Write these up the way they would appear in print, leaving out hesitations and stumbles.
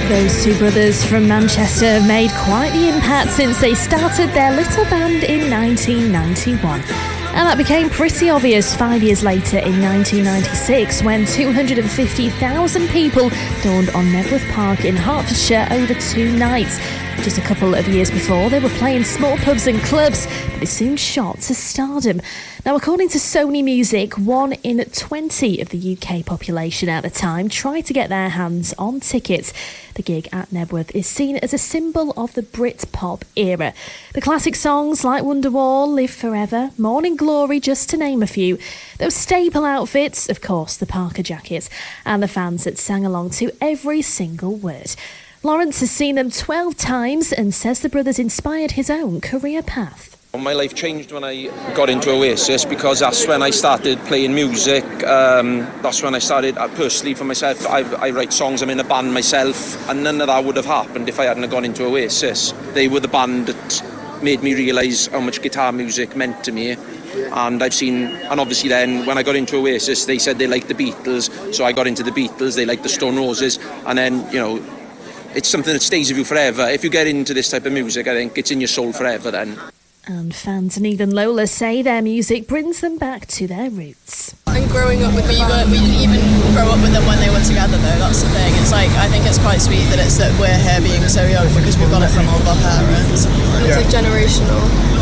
Those two brothers from Manchester have made quite the impact since they started their little band in 1991. And that became pretty obvious 5 years later in 1996 when 250,000 people dawned on Knebworth Park in Hertfordshire over 2 nights. Just a couple of years before, they were playing small pubs and clubs, but they soon shot to stardom. Now, according to Sony Music, 1 in 20 of the UK population at the time tried to get their hands on tickets. The gig at Knebworth is seen as a symbol of the Britpop era. The classic songs like Wonderwall, Live Forever, Morning Glory, just to name a few. Those staple outfits, of course, the Parker jackets, and the fans that sang along to every single word. Lawrence has seen them 12 times and says the brothers inspired his own career path. My life changed when I got into Oasis because that's when I started playing music. That's when I started, personally for myself, I write songs, I'm in a band myself, and none of that would have happened if I hadn't gone into Oasis. They were the band that made me realise how much guitar music meant to me. And obviously then when I got into Oasis, they said they liked the Beatles, so I got into the Beatles, they liked the Stone Roses, and then, you know, it's something that stays with you forever. If you get into this type of music, I think it's in your soul forever then. And fans and even Lola say their music brings them back to their roots. And growing up with Bieber, we didn't even grow up with them when they were together though, that's the thing. It's like, I think it's quite sweet that we're here being so young because we've got it from all of our parents. And it's like generational.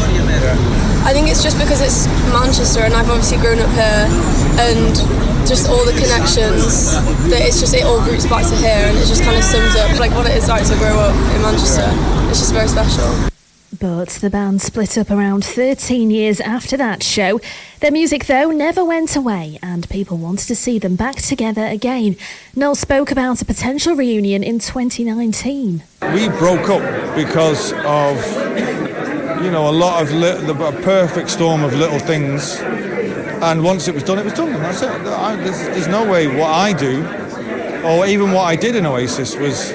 I think it's just because it's Manchester and I've obviously grown up here and just all the connections, that it all roots back to here and it just kind of sums up like what it is like to grow up in Manchester. It's just very special. But the band split up around 13 years after that show. Their music, though, never went away, and people wanted to see them back together again. Noel spoke about a potential reunion in 2019. We broke up because of, you know, a lot of a perfect storm of little things. And once it was done, and that's it. There's no way what I do, or even what I did in Oasis was...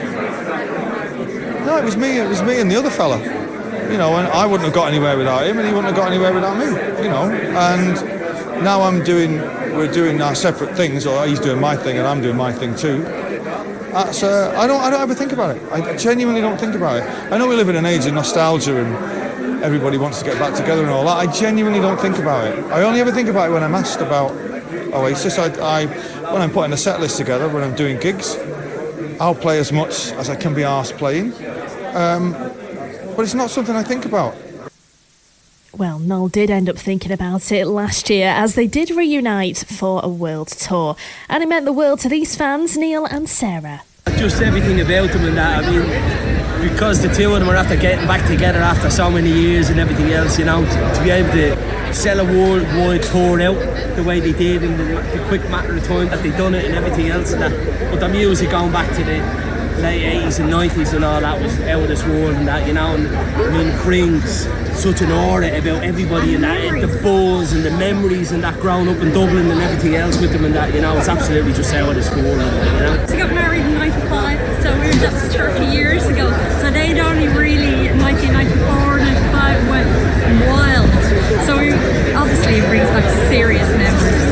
No, it was me and the other fella. You know, and I wouldn't have got anywhere without him, and he wouldn't have got anywhere without me, you know. And now we're doing our separate things, or he's doing my thing and I'm doing my thing too. That's, I don't ever think about it. I genuinely don't think about it. I know we live in an age of nostalgia and everybody wants to get back together and all that. I genuinely don't think about it. I only ever think about it when I'm asked about Oasis. When I'm putting a set list together, when I'm doing gigs, I'll play as much as I can be arsed playing. But it's not something I think about. Well, Noel did end up thinking about it last year as they did reunite for a world tour. And it meant the world to these fans, Neil and Sarah. Just everything about them and that, I mean, because the two of them are after getting back together after so many years and everything else, you know, to be able to sell a worldwide tour out the way they did in the quick matter of time that they done it and everything else and that. But the music going back to the late 80s and 90s and all that was out of this world and that, you know, and I mean, brings such an aura about everybody and that, the buzz and the memories and that growing up in Dublin and everything else with them and that, you know, it's absolutely just out of this world, you know. They got married in 95